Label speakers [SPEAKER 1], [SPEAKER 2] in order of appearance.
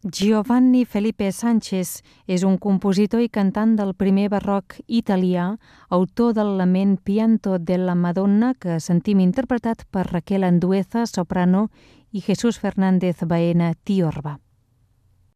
[SPEAKER 1] Giovanni Felipe Sánchez és un compositor i cantant del primer barroc italià, autor del lament Pianto della Madonna, que sentim interpretat per Raquel Andueza, soprano, i Jesús Fernández Baena, tiorba.